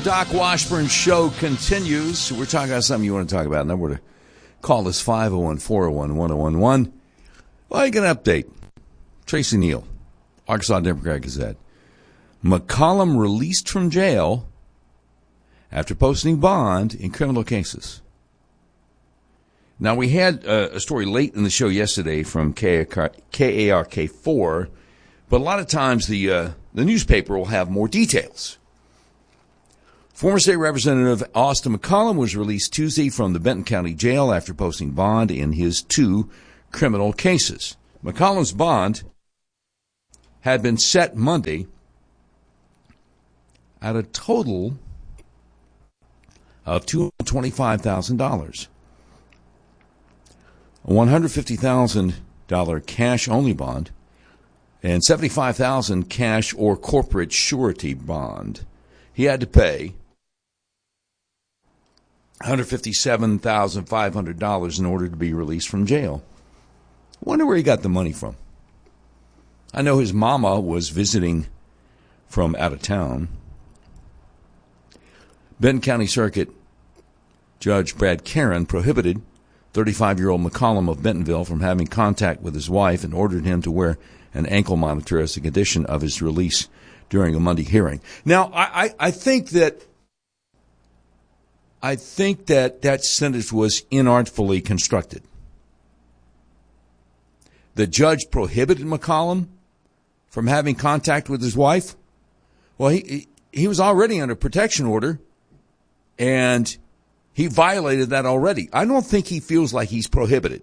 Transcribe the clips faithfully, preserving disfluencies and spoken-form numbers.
Doc Washburn Show continues. We're talking about something you want to talk about. Number to call us five oh one, four oh one, one oh one one. Well, I get an update. Tracy Neal, Arkansas Democrat Gazette. McCollum released from jail after posting bond in criminal cases. Now, we had uh, a story late in the show yesterday from K A R K four, but a lot of times the uh, the newspaper will have more details. Former State Representative Austin McCollum was released Tuesday from the Benton County Jail after posting bond in his two criminal cases. McCollum's bond had been set Monday at a total of two hundred twenty-five thousand dollars. A one hundred fifty thousand dollars cash-only bond and seventy-five thousand dollars cash or corporate surety bond. He had to pay one hundred fifty-seven thousand five hundred dollars in order to be released from jail. I wonder where he got the money from. I know his mama was visiting from out of town. Benton County Circuit Judge Brad Caron prohibited thirty-five-year-old McCollum of Bentonville from having contact with his wife and ordered him to wear an ankle monitor as a condition of his release during a Monday hearing. Now, I, I, I think that I think that that sentence was inartfully constructed. The judge prohibited McCollum from having contact with his wife. Well, he he was already under protection order, and he violated that already. I don't think he feels like he's prohibited.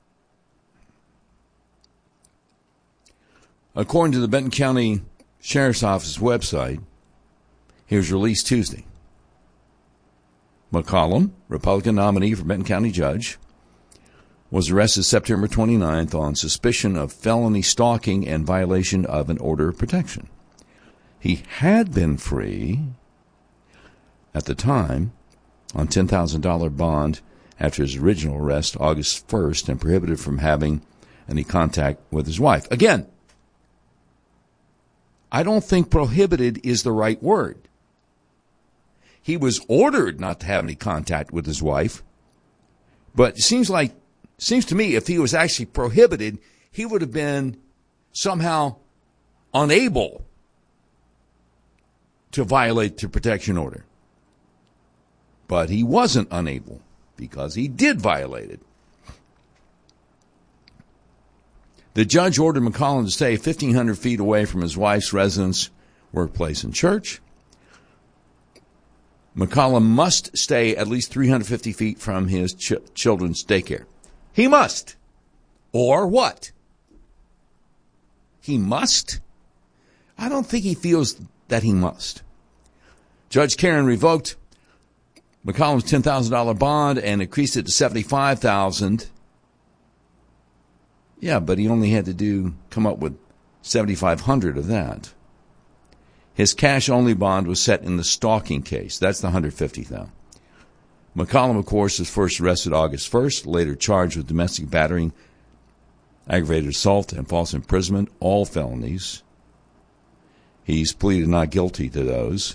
According to the Benton County Sheriff's Office website, he was released Tuesday. McCollum, Republican nominee for Benton County judge, was arrested September twenty-ninth on suspicion of felony stalking and violation of an order of protection. He had been free at the time on ten thousand dollars bond after his original arrest August first and prohibited from having any contact with his wife. Again, I don't think prohibited is the right word. He was ordered not to have any contact with his wife, but it seems like, seems to me if he was actually prohibited, he would have been somehow unable to violate the protection order. But he wasn't unable because he did violate it. The judge ordered McCollum to stay fifteen hundred feet away from his wife's residence, workplace, and church. McCollum must stay at least three hundred fifty feet from his ch- children's daycare. He must. Or what? He must? I don't think he feels that he must. Judge Caron revoked McCollum's ten thousand dollars bond and increased it to seventy-five thousand dollars. Yeah, but he only had to do come up with seventy-five hundred dollars of that. His cash-only bond was set in the stalking case. That's the one hundred fifty thousand dollars. McCollum, of course, was first arrested August first, later charged with domestic battering, aggravated assault, and false imprisonment, all felonies. He's pleaded not guilty to those.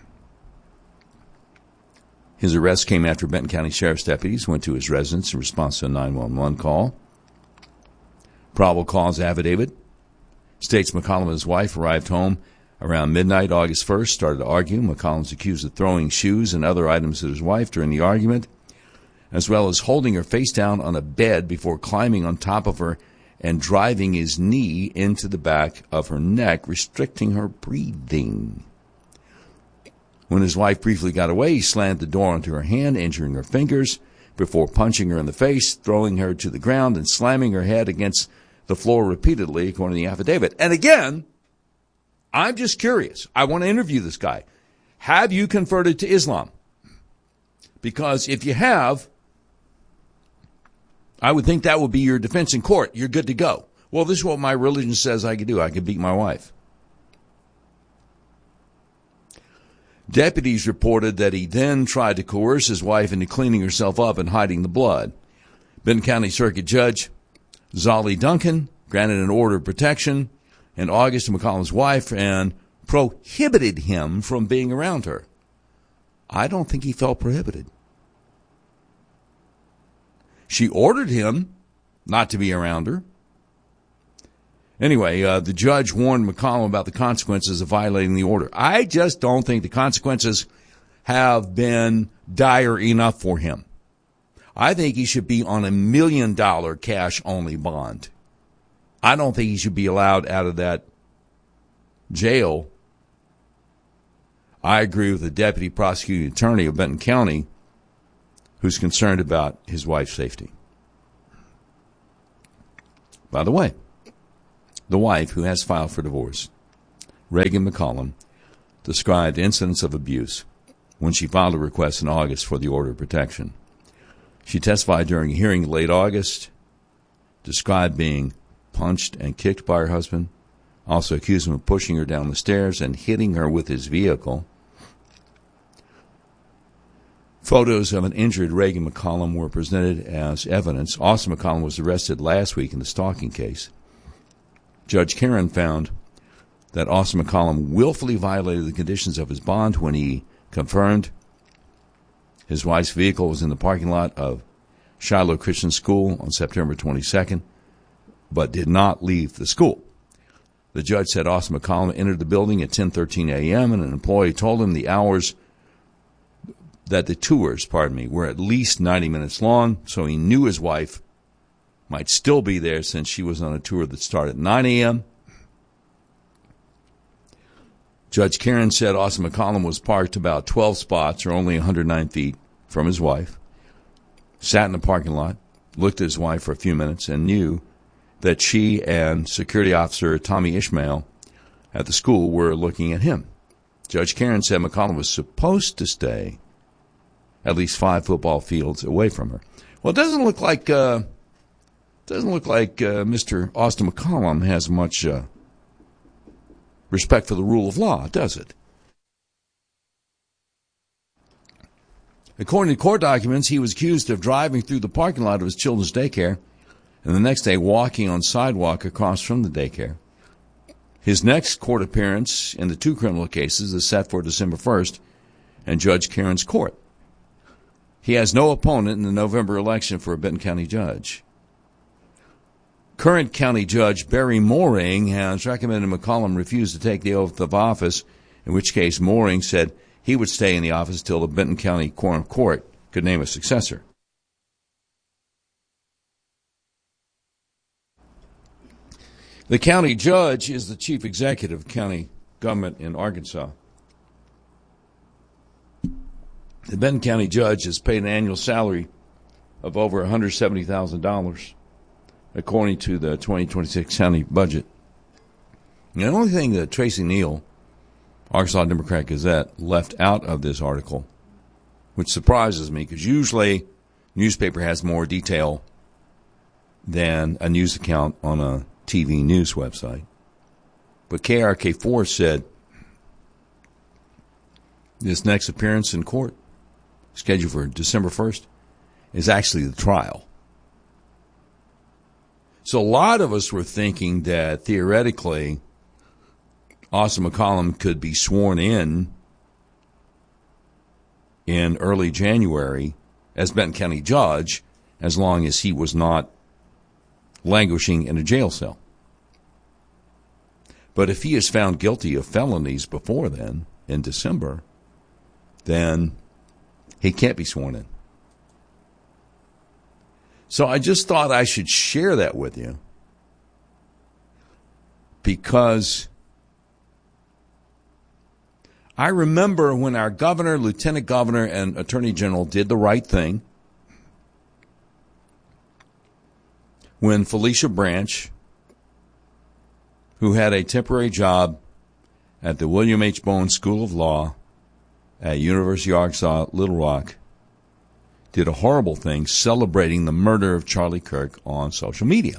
His arrest came after Benton County Sheriff's deputies went to his residence in response to a nine one one call. Probable cause affidavit states McCollum and his wife arrived home around midnight August first, started to argue. McCollum's accused of throwing shoes and other items at his wife during the argument, as well as holding her face down on a bed before climbing on top of her and driving his knee into the back of her neck, restricting her breathing. When his wife briefly got away, he slammed the door onto her hand, injuring her fingers, before punching her in the face, throwing her to the ground, and slamming her head against the floor repeatedly, according to the affidavit. And again, I'm just curious. I want to interview this guy. Have you converted to Islam? Because if you have, I would think that would be your defense in court. You're good to go. Well, this is what my religion says I can do. I can beat my wife. Deputies reported that he then tried to coerce his wife into cleaning herself up and hiding the blood. Benton County Circuit Judge Zolly Duncan granted an order of protection in August to McCollum's wife and prohibited him from being around her. I don't think he felt prohibited. She ordered him not to be around her. Anyway, uh, the judge warned McCollum about the consequences of violating the order. I just don't think the consequences have been dire enough for him. I think he should be on a million dollar cash only bond. I don't think he should be allowed out of that jail. I agree with the deputy prosecuting attorney of Benton County who's concerned about his wife's safety. By the way, the wife, who has filed for divorce, Reagan McCollum, described incidents of abuse when she filed a request in August for the order of protection. She testified during a hearing in late August, described being punched and kicked by her husband, also accused him of pushing her down the stairs and hitting her with his vehicle. Photos of an injured Reagan McCollum were presented as evidence. Austin McCollum was arrested last week in the stalking case. Judge Karen found that Austin McCollum willfully violated the conditions of his bond when he confirmed his wife's vehicle was in the parking lot of Shiloh Christian School on September twenty-second, but did not leave the school. The judge said Austin McCollum entered the building at ten thirteen a.m. and an employee told him the hours that the tours, pardon me, were at least ninety minutes long, so he knew his wife might still be there since she was on a tour that started at nine a.m. Judge Karen said Austin McCollum was parked about twelve spots, or only one hundred nine feet from his wife, sat in the parking lot, looked at his wife for a few minutes, and knew that she and security officer Tommy Ishmael at the school were looking at him. Judge Karen said McCollum was supposed to stay at least five football fields away from her. Well, it doesn't look like uh, doesn't look like uh, Mister Austin McCollum has much uh, respect for the rule of law, does it? According to court documents, he was accused of driving through the parking lot of his children's daycare and the next day walking on sidewalk across from the daycare. His next court appearance in the two criminal cases is set for December first in Judge Karen's court. He has no opponent in the November election for a Benton County judge. Current county judge Barry Mooring has recommended McCollum refuse to take the oath of office, in which case Mooring said he would stay in the office till the Benton County Quorum Court could name a successor. The county judge is the chief executive of county government in Arkansas. The Benton County judge is paid an annual salary of over one hundred seventy thousand dollars, according to the twenty twenty-six county budget. And the only thing that Tracy Neal, Arkansas Democrat Gazette, left out of this article, which surprises me because usually newspaper has more detail than a news account on a T V news website. But K R K four said this next appearance in court, scheduled for December first, is actually the trial. So a lot of us were thinking that theoretically Austin McCollum could be sworn in in early January as Benton County judge as long as he was not languishing in a jail cell. But if he is found guilty of felonies before then, in December, then he can't be sworn in. So I just thought I should share that with you because I remember when our governor, lieutenant governor, and attorney general did the right thing when Felicia Branch, who had a temporary job at the William H. Bowen School of Law at University of Arkansas, Little Rock, did a horrible thing celebrating the murder of Charlie Kirk on social media.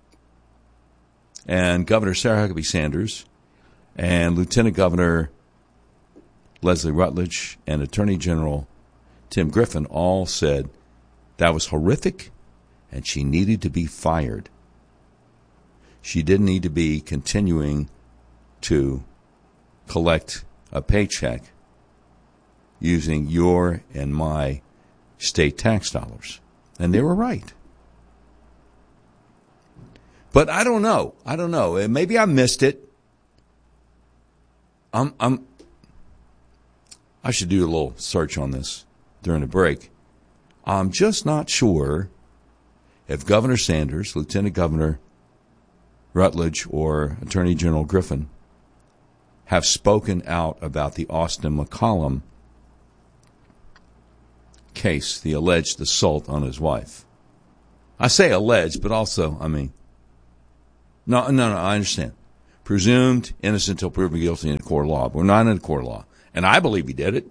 And Governor Sarah Huckabee Sanders and Lieutenant Governor Leslie Rutledge and Attorney General Tim Griffin all said that was horrific and she needed to be fired. She didn't need to be continuing to collect a paycheck using your and my state tax dollars. And they were right. But I don't know. I don't know. Maybe I missed it. I'm, I'm, I should do a little search on this during the break. I'm just not sure if Governor Sanders, Lieutenant Governor Rutledge, or Attorney General Griffin have spoken out about the Austin McCollum case, the alleged assault on his wife. I say alleged, but also, I mean, no, no, no, I understand. Presumed innocent until proven guilty in a court of law. But we're not in a court of law. And I believe he did it.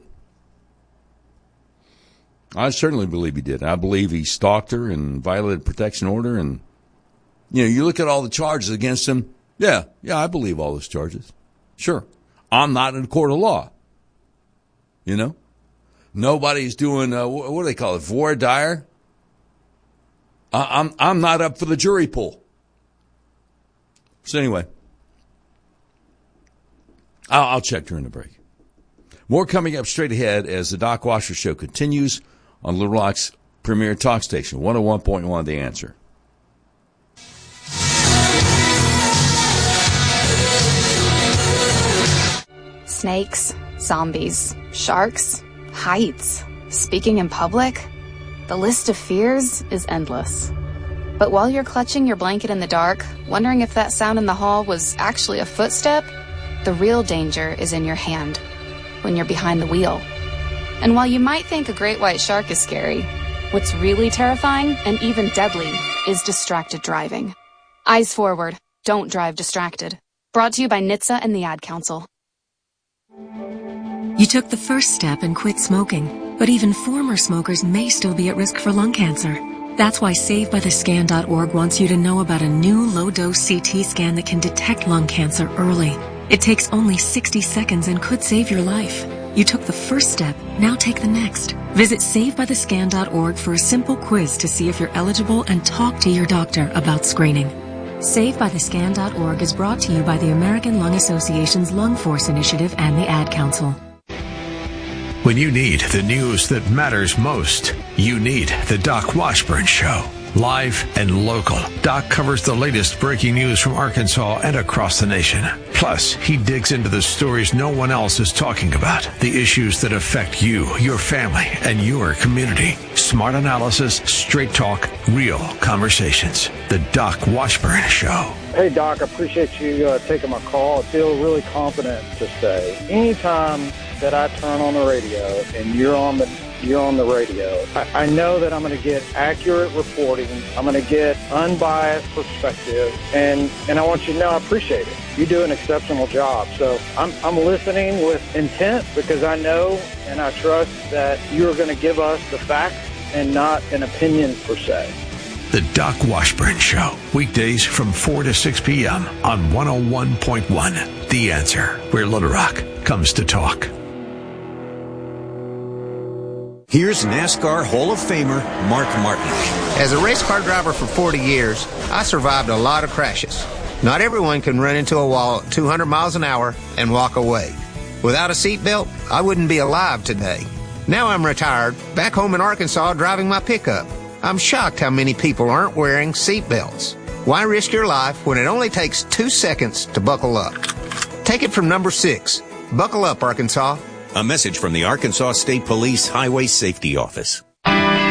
I certainly believe he did. I believe he stalked her and violated protection order. And, you know, you look at all the charges against him. Yeah, yeah, I believe all those charges. Sure. I'm not in a court of law. You know? Nobody's doing, uh, what do they call it, voir dire? I'm, I'm not up for the jury pool. So anyway, I'll, I'll check during the break. More coming up straight ahead as the Doc Washer Show continues on Little Rock's premier talk station, one oh one point one The Answer. Snakes, zombies, sharks, heights, speaking in public. The list of fears is endless. But while you're clutching your blanket in the dark, wondering if that sound in the hall was actually a footstep, the real danger is in your hand, when you're behind the wheel. And while you might think a great white shark is scary, what's really terrifying and even deadly is distracted driving. Eyes forward. Don't drive distracted. Brought to you by N H T S A and the Ad Council. You took the first step and quit smoking, but even former smokers may still be at risk for lung cancer. That's why Save By The Scan dot org wants you to know about a new low-dose C T scan that can detect lung cancer early. It takes only sixty seconds and could save your life. You took the first step, now take the next. Visit Save By The Scan dot org for a simple quiz to see if you're eligible and talk to your doctor about screening. Save By The Scan dot org is brought to you by the American Lung Association's Lung Force Initiative and the Ad Council. When you need the news that matters most, you need the Doc Washburn Show. Live and local, Doc covers the latest breaking news from Arkansas and across the nation. Plus, he digs into the stories no one else is talking about, the issues that affect you, your family, and your community. Smart analysis, straight talk, real conversations. The Doc Washburn Show. Hey, Doc, I appreciate you uh, taking my call. I feel really confident to say anytime that I turn on the radio and you're on the you're on the radio, I, I know that I'm going to get accurate reporting. I'm going to get unbiased perspective, and, and I want you to know I appreciate it. You do an exceptional job. So I'm, I'm listening with intent because I know and I trust that you're going to give us the facts and not an opinion per se. The Doc Washburn Show, weekdays from four to six p.m. on one oh one point one The Answer, where Little Rock comes to talk. Here's NASCAR Hall of Famer Mark Martin. As a race car driver for forty years, I survived a lot of crashes. Not everyone can run into a wall at two hundred miles an hour and walk away. Without a seatbelt, I wouldn't be alive today. Now I'm retired, back home in Arkansas driving my pickup. I'm shocked how many people aren't wearing seatbelts. Why risk your life when it only takes two seconds to buckle up? Take it from number six. Buckle up, Arkansas. A message from the Arkansas State Police Highway Safety Office.